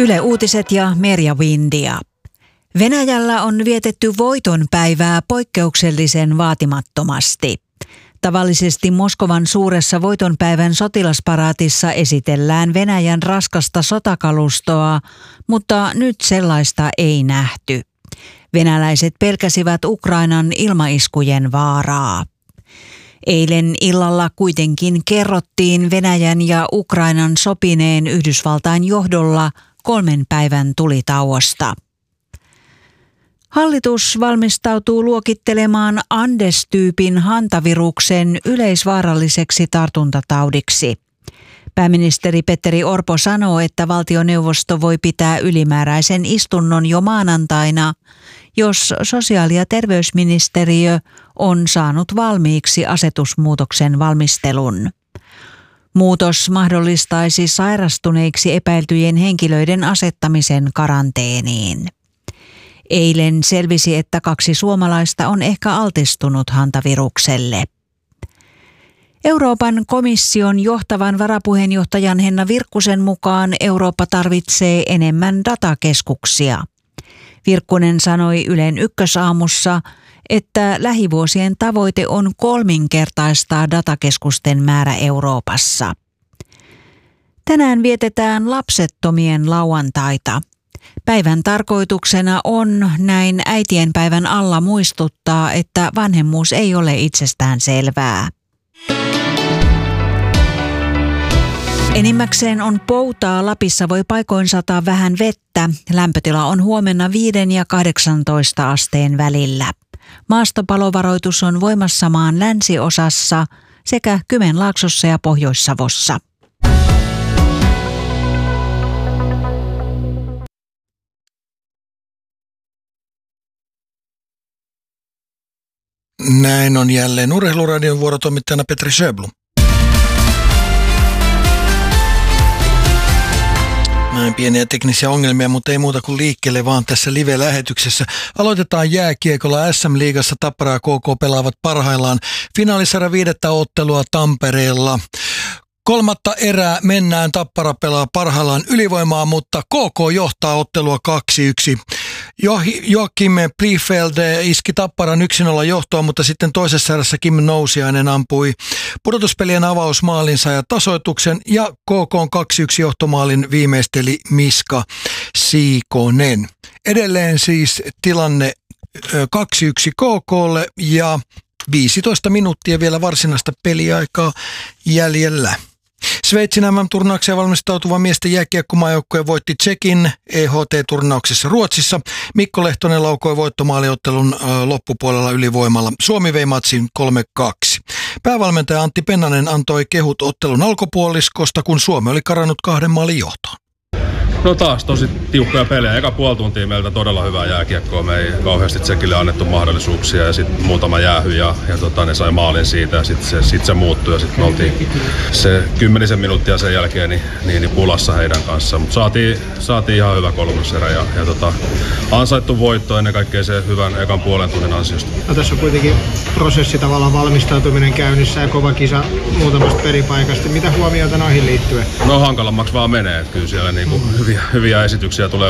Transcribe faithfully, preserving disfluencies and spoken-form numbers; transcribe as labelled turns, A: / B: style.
A: Yle Uutiset ja Merja Windia. Venäjällä on vietetty voitonpäivää poikkeuksellisen vaatimattomasti. Tavallisesti Moskovan suuressa voitonpäivän sotilasparaatissa esitellään Venäjän raskasta sotakalustoa, mutta nyt sellaista ei nähty. Venäläiset pelkäsivät Ukrainan ilmaiskujen vaaraa. Eilen illalla kuitenkin kerrottiin Venäjän ja Ukrainan sopineen Yhdysvaltain johdolla kolmen päivän tulitauosta. Hallitus valmistautuu luokittelemaan Andes-tyypin hantaviruksen yleisvaaralliseksi tartuntataudiksi. Pääministeri Petteri Orpo sanoo, että valtioneuvosto voi pitää ylimääräisen istunnon jo maanantaina, jos sosiaali- ja terveysministeriö on saanut valmiiksi asetusmuutoksen valmistelun. Muutos mahdollistaisi sairastuneiksi epäiltyjen henkilöiden asettamisen karanteeniin. Eilen selvisi, että kaksi suomalaista on ehkä altistunut hantavirukselle. Euroopan komission johtavan varapuheenjohtajan Henna Virkkusen mukaan Eurooppa tarvitsee enemmän datakeskuksia. Virkkunen sanoi Ylen Ykkösaamussa, että lähivuosien tavoite on kolminkertaistaa datakeskusten määrä Euroopassa. Tänään vietetään lapsettomien lauantaita. Päivän tarkoituksena on näin äitienpäivän alla muistuttaa, että vanhemmuus ei ole itsestään selvää. Enimmäkseen on poutaa. Lapissa voi paikoin sataa vähän vettä. Lämpötila on huomenna viiden ja kahdeksantoista asteen välillä. Maastopalovaroitus on voimassa maan länsiosassa sekä Kymenlaaksossa ja Pohjois-Savossa.
B: Näin on jälleen Urheiluradion vuorotoimittajana Petri Sjöblom. Näin pieniä teknisiä ongelmia, mutta ei muuta kuin liikkeelle vaan tässä live-lähetyksessä. Aloitetaan jääkiekolla. S M-liigassa Tappara ja K K pelaavat parhaillaan finaalisarjan viidettä ottelua Tampereella. Kolmatta erää mennään, Tappara pelaa parhaillaan ylivoimaa, mutta K K johtaa ottelua kaksi yksi. Joakim Pliefeld iski Tapparan yksi nolla johtoa, mutta sitten toisessa erässä Kim Nousiainen ampui pudotuspelien avausmaalinsa ja tasoituksen, ja K K:n kaksi yksi johtomaalin viimeisteli Miska Siikonen. Edelleen siis tilanne kaksi yksi K K:lle ja viisitoista minuuttia vielä varsinaista peliaikaa jäljellä. Sveitsin M M-turnaukseen valmistautuva miesten jääkiekkomaajoukkue voitti Tšekin E H T-turnauksessa Ruotsissa. Mikko Lehtonen laukoi voittomaaliottelun loppupuolella ylivoimalla. Suomi vei matsin kolme kaksi. Päävalmentaja Antti Pennanen antoi kehut ottelun alkupuoliskosta, kun Suomi oli karannut kahden maalin johtoon.
C: No taas tosi tiukkoja pelejä. Eka puoli tuntia meiltä todella hyvää jääkiekkoa. Me ei kauheasti Tsekille annettu mahdollisuuksia ja sitten muutama jäähy ja, ja tota, ne sai maalin siitä ja sitten se, sit se muuttui ja sitten me oltiin se kymmenisen minuuttia sen jälkeen niin, niin, niin pulassa heidän kanssaan. Mutta saatiin, saatiin ihan hyvä kolmoserä ja, ja tota, ansaittu voitto ennen kaikkea se hyvän ekan puolen tunnin ansiosta.
D: No, tässä on kuitenkin prosessi tavallaan valmistautuminen käynnissä ja kova kisa muutamasta peripaikasta. Mitä huomioita noihin liittyen?
C: No hankalammaksi vaan menee. Kyllä siellä niinku hyviä, hyviä esityksiä tulee